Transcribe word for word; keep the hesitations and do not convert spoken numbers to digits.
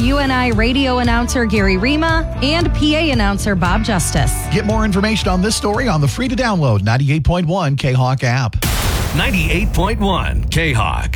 U N I radio announcer Gary Rima and P A announcer Bob Justice. Get more information on this story on the free-to-download ninety-eight point one K-Hawk app. ninety-eight point one K-Hawk.